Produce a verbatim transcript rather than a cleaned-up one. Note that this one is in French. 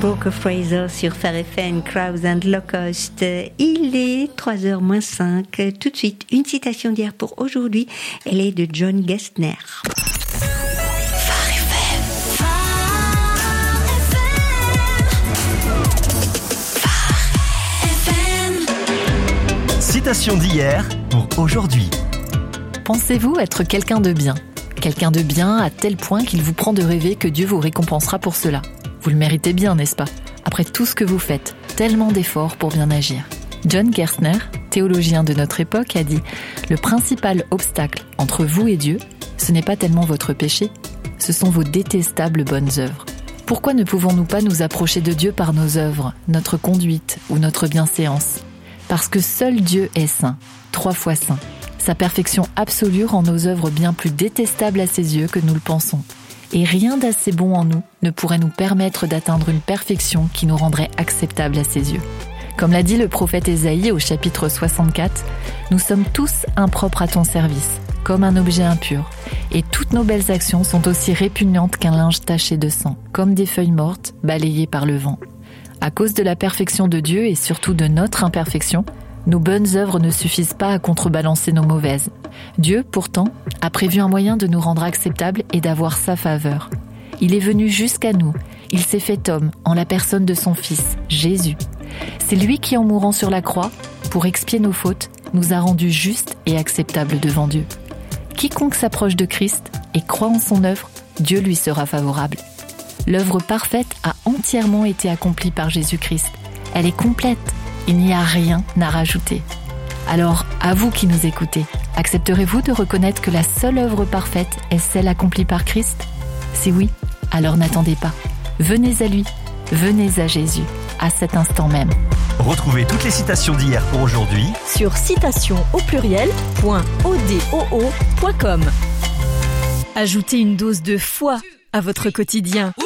Brooke Fraser sur Phare F M, Crowds and Locusts. Il est trois heures moins cinq. Tout de suite, une citation d'hier pour aujourd'hui. Elle est de John Gerstner. Citation d'hier pour aujourd'hui. Pensez-vous être quelqu'un de bien ? Quelqu'un de bien à tel point qu'il vous prend de rêver que Dieu vous récompensera pour cela. Vous le méritez bien, n'est-ce pas ? Après tout ce que vous faites, tellement d'efforts pour bien agir. John Gerstner, théologien de notre époque, a dit « Le principal obstacle entre vous et Dieu, ce n'est pas tellement votre péché, ce sont vos détestables bonnes œuvres. » Pourquoi ne pouvons-nous pas nous approcher de Dieu par nos œuvres, notre conduite ou notre bienséance ? Parce que seul Dieu est saint, trois fois saint. Sa perfection absolue rend nos œuvres bien plus détestables à ses yeux que nous le pensons. Et rien d'assez bon en nous ne pourrait nous permettre d'atteindre une perfection qui nous rendrait acceptable à ses yeux. Comme l'a dit le prophète Ésaïe au chapitre soixante-quatre, « Nous sommes tous impropres à ton service, comme un objet impur, et toutes nos belles actions sont aussi répugnantes qu'un linge taché de sang, comme des feuilles mortes balayées par le vent. » À cause de la perfection de Dieu et surtout de notre imperfection, nos bonnes œuvres ne suffisent pas à contrebalancer nos mauvaises. Dieu, pourtant, a prévu un moyen de nous rendre acceptables et d'avoir sa faveur. Il est venu jusqu'à nous. Il s'est fait homme en la personne de son Fils, Jésus. C'est lui qui, en mourant sur la croix, pour expier nos fautes, nous a rendus justes et acceptables devant Dieu. Quiconque s'approche de Christ et croit en son œuvre, Dieu lui sera favorable. L'œuvre parfaite a entièrement été accomplie par Jésus-Christ. Elle est complète. Il n'y a rien à rajouter. Alors, à vous qui nous écoutez, accepterez-vous de reconnaître que la seule œuvre parfaite est celle accomplie par Christ ? Si oui, alors n'attendez pas. Venez à lui, venez à Jésus, à cet instant même. Retrouvez toutes les citations d'hier pour aujourd'hui sur citation au pluriel point odoo point com. Ajoutez une dose de foi à votre quotidien.